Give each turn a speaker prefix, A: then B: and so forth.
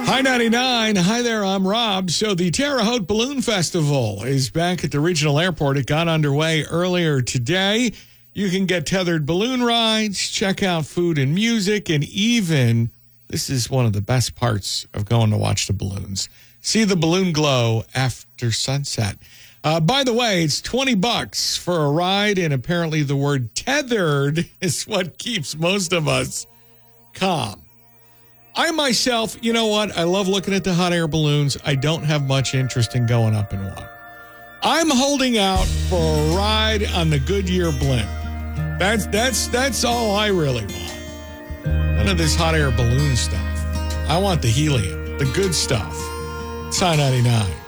A: Hi 99. Hi there, I'm Rob. So the Terre Haute Balloon Festival is back at the regional airport. It got underway earlier today. You can get tethered balloon rides, check out food and music, and even, this is one of the best parts of going to watch the balloons, see the balloon glow after sunset. By the way, it's $20 for a ride, and apparently the word tethered is what keeps most of us calm. I myself, you know what? I love looking at the hot air balloons. I don't have much interest in going up in one. I'm holding out for a ride on the Goodyear blimp. That's all I really want. None of this hot air balloon stuff. I want the helium, the good stuff. It's High 99.